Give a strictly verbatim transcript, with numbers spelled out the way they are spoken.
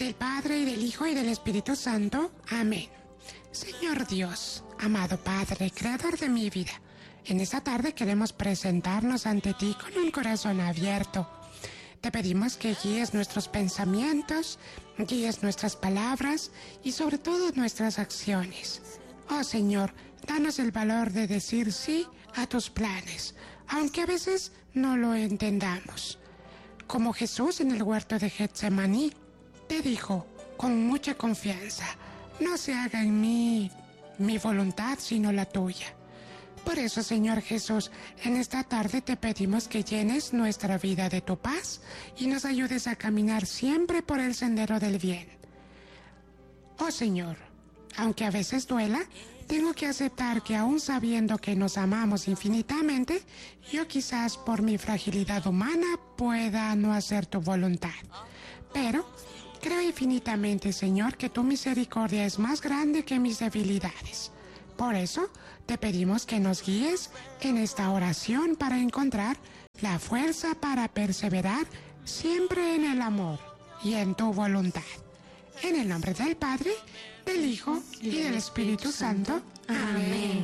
del Padre, y del Hijo, y del Espíritu Santo. Amén. Señor Dios, amado Padre, creador de mi vida, en esta tarde queremos presentarnos ante ti con un corazón abierto. Te pedimos que guíes nuestros pensamientos, guíes nuestras palabras y sobre todo nuestras acciones. Oh Señor, danos el valor de decir sí a tus planes, aunque a veces no lo entendamos. Como Jesús en el huerto de Getsemaní, te dijo con mucha confianza: no se haga en mí mi voluntad, sino la tuya. Por eso, Señor Jesús, en esta tarde te pedimos que llenes nuestra vida de tu paz y nos ayudes a caminar siempre por el sendero del bien. Oh Señor, aunque a veces duela, tengo que aceptar que aún sabiendo que nos amamos infinitamente, yo quizás por mi fragilidad humana pueda no hacer tu voluntad. Pero creo infinitamente, Señor, que tu misericordia es más grande que mis debilidades. Por eso, te pedimos que nos guíes en esta oración para encontrar la fuerza para perseverar siempre en el amor y en tu voluntad. En el nombre del Padre, del Hijo y del Espíritu Santo. Amén.